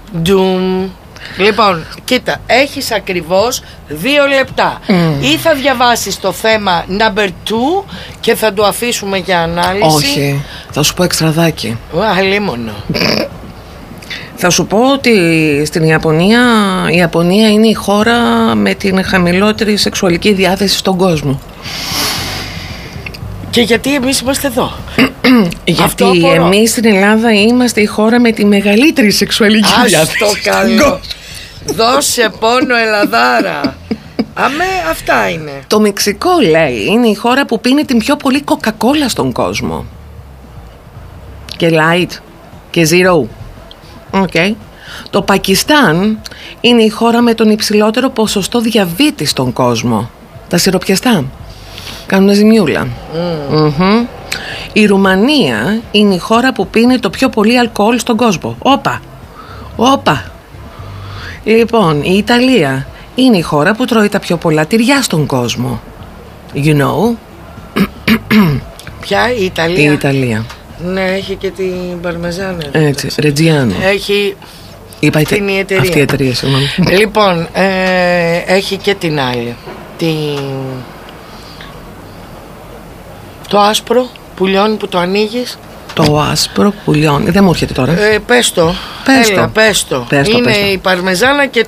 Ντουμ. Λοιπόν, κοίτα, έχεις ακριβώς 2 λεπτά. Ή θα διαβάσεις το θέμα number 2 και θα το αφήσουμε για ανάλυση. Όχι, θα σου πω εξτραδάκι. Αλίμονο. Θα σου πω ότι στην Ιαπωνία, η Ιαπωνία είναι η χώρα με την χαμηλότερη σεξουαλική διάθεση στον κόσμο. Και γιατί εμείς είμαστε εδώ? Γιατί εμείς στην Ελλάδα είμαστε η χώρα με τη μεγαλύτερη σεξουαλική διάθεση. Άστο καλό. Δώσε πόνο Ελλαδάρα. Αμέ, αυτά είναι. Το Μεξικό, λέει, είναι η χώρα που πίνει την πιο πολύ κοκακόλα στον κόσμο. Και light και zero. Okay. Το Πακιστάν είναι η χώρα με τον υψηλότερο ποσοστό διαβήτη στον κόσμο. Τα σιροπιαστά κάνουν ζημιούλα. Η Ρουμανία είναι η χώρα που πίνει το πιο πολύ αλκοόλ στον κόσμο. Όπα. Λοιπόν, η Ιταλία είναι η χώρα που τρώει τα πιο πολλά τυριά στον κόσμο. You know. Ποια, η Ιταλία? Η Ιταλία. Ναι, έχει και την Παρμεζάνα. Έτσι, Ρετζιάνο. Έχει. Είπα την εταιρεία. Αυτή η εταιρεία, συγγνώμη. Λοιπόν, έχει και την άλλη. Το άσπρο που λιώνει, που το ανοίγεις. Το άσπρο που λιώνει. Δεν μου έρχεται τώρα. Πες το. Είναι η Παρμεζάνα και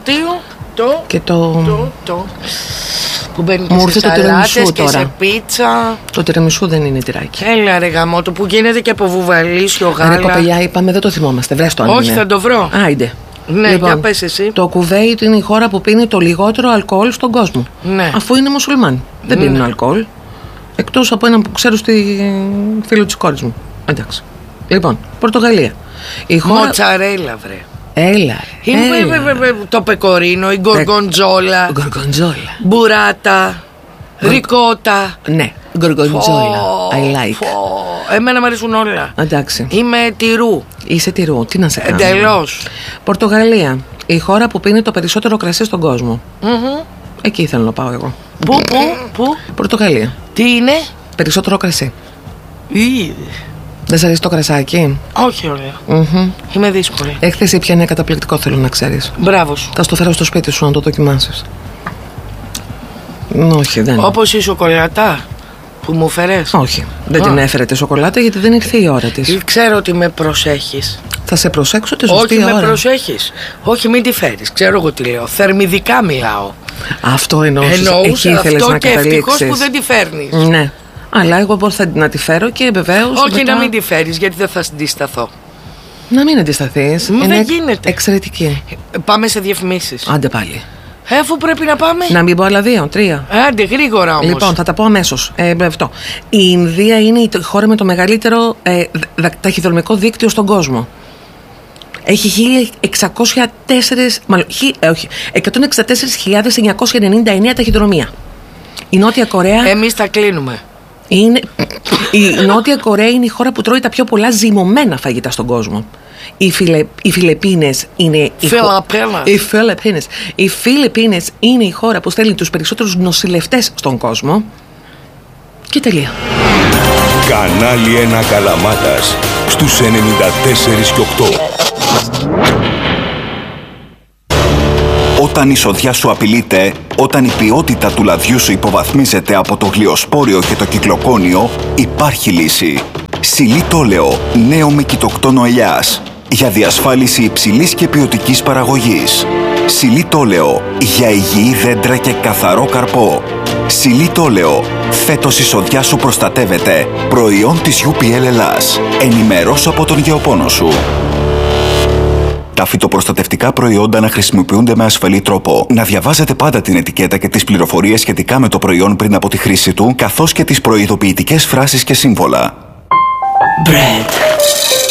το που μπαίνει και σε σαλάτες και σε πίτσα. Το τυρεμισού δεν είναι τυράκι. Έλα ρε γαμότο, που γίνεται και από βουβαλίσιο γάλα. Ρε κοπελιά, είπαμε δεν το θυμόμαστε. Βρες το αν όχι, είναι. θα το βρω. Άιντε. Ναι, λοιπόν, για πες εσύ. Το Κουβέιτ είναι η χώρα που πίνει το λιγότερο αλκοόλ στον κόσμο. Ναι. Αφού είναι μουσουλμάνοι. Δεν πίνουν αλκοόλ. Εκτός από έναν που ξέρω στη φίλο της κόρης μου. Εντάξει. Λοιπόν, Πορτογαλία. Μοτσαρέλα, βρε. Έλα. Το πεκορίνο, η γκοργοντζόλα. Μπουράτα. Ρικότα. Ναι, γκοργοντζόλα. I like. Εμένα μου αρέσουν όλα. Εντάξει. Είμαι τυρού. Είσαι τυρού, τι να σε κάνω. Εντελώς. Πορτογαλία. Η χώρα που πίνει το περισσότερο κρασί στον κόσμο. Εκεί ήθελα να πάω εγώ. Πού? Πορτογαλία. Τι είναι? Περισσότερο κρασί. Δεν σ' αρέσει το κρασάκι? Όχι, ωραία. Είμαι δύσκολη. Έχθες ήπια είναι καταπληκτικό, θέλω να ξέρεις. Μπράβο σου. Θα στο φέρω στο σπίτι σου να το δοκιμάσεις. Όχι, δεν είναι. Όπως η σοκολάτα που μου φέρες. Όχι, δεν την έφερε τη σοκολάτα γιατί δεν ήρθε η ώρα της. Ξέρω ότι με προσέχεις. Θα σε προσέξω τη σωστή ώρα. Όχι, με προσέχεις. Όχι, μην τη φέρεις. Ξέρω εγώ τι λέω. Θερμιδικά μιλάω. Αυτό εννοούσες. Εκεί ήθελες να καταλήξεις. Ευτυχώς που δεν τη φέρνεις. Ναι. Αλλά εγώ μπορώ να τη φέρω και βεβαίως. Όχι, μετά... να μην τη φέρεις, γιατί δεν θα αντισταθώ. Να μην αντισταθείς. Δεν γίνεται. Εξαιρετική. Πάμε σε διαφημίσεις. Άντε πάλι. Αφού πρέπει να πάμε. Να μην πω άλλα 2-3. Άντε, γρήγορα όμως. Λοιπόν, θα τα πω αμέσως. Αυτό. Η Ινδία είναι η χώρα με το μεγαλύτερο ταχυδρομικό δίκτυο στον κόσμο. Έχει 164.999 ταχυδρομεία. Η Νότια Κορέα. Εμείς τα κλείνουμε. Η Νότια Κορέα είναι η χώρα που τρώει τα πιο πολλά ζυμωμένα φαγητά στον κόσμο. Οι Φιλιππίνες είναι οι Φιλιππίνες είναι η χώρα που στέλνει τους περισσότερους νοσηλευτές στον κόσμο. Και τελεία. Κανάλι 1 Καλαμάτας στους 94 και 8. Όταν η σοδιά σου απειλείται, όταν η ποιότητα του λαδιού σου υποβαθμίζεται από το γλυοσπόριο και το κυκλοκόνιο, υπάρχει λύση. Σιλίτολεο, νέο με κοιτοκτόνο ελιάς. Για διασφάλιση υψηλής και ποιοτικής παραγωγής. Σιλίτολεο, για υγιή δέντρα και καθαρό καρπό. Σιλίτολεο, φέτος η σοδιά σου προστατεύεται. Προϊόν της UPL Ελλάς. Ενημερώσου από τον γεωπόνο σου. Τα φυτοπροστατευτικά προϊόντα να χρησιμοποιούνται με ασφαλή τρόπο. Να διαβάζετε πάντα την ετικέτα και τις πληροφορίες σχετικά με το προϊόν πριν από τη χρήση του, καθώς και τις προειδοποιητικές φράσεις και σύμβολα. Bread.